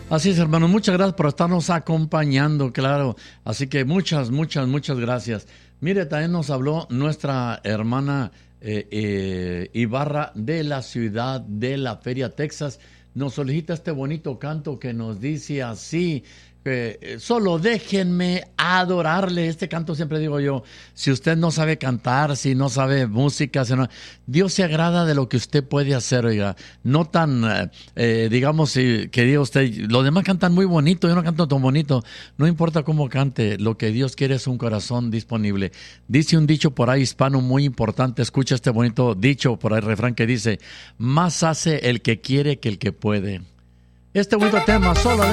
Así es, hermanos, muchas gracias por estarnos acompañando, claro. Así que muchas gracias. Mire, también nos habló nuestra hermana Ibarra de la ciudad de La Feria, Texas. Nos solicita este bonito canto que nos dice así: solo déjenme adorarle. Este canto siempre digo yo, si usted no sabe cantar, si no sabe música, Dios se agrada de lo que usted puede hacer, oiga. No tan, digamos, que diga usted, los demás cantan muy bonito, yo no canto tan bonito. No importa cómo cante, lo que Dios quiere es un corazón disponible. Dice un dicho por ahí hispano muy importante, escucha este bonito dicho por ahí, refrán que dice: más hace el que quiere que el que puede. Este bonito tema, solo